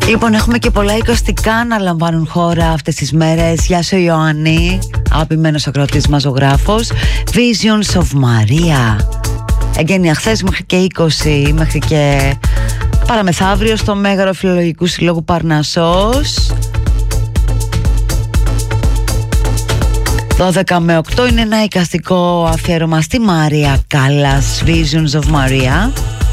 Λοιπόν, έχουμε και πολλά εικοστικά να λαμβάνουν χώρα αυτές τις μέρες. Γεια σου Ιωάννη, αγαπημένος ακροατής μας ζωγράφος. Visions of Maria. Εγγένεια χθες μέχρι και 20, μέχρι και παραμεθαύριο στο Μέγαρο Φιλολογικού Συλλόγου Παρνασσός. 12 με 8 είναι ένα εικαστικό αφιέρωμα στη Μαρία Κάλλας, Visions of Maria.